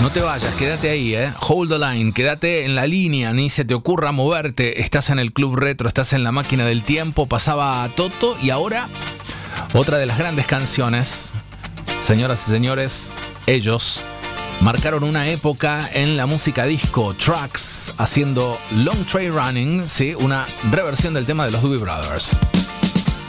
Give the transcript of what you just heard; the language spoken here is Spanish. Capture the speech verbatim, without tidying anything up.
No te vayas, quédate ahí, eh. Hold the line, quédate en la línea, ni se te ocurra moverte. Estás en el Club Retro, estás en la máquina del tiempo. Pasaba Toto y ahora otra de las grandes canciones. Señoras y señores, ellos marcaron una época en la música disco. Trax haciendo Long Train Running, ¿sí? Una reversión del tema de los Doobie Brothers.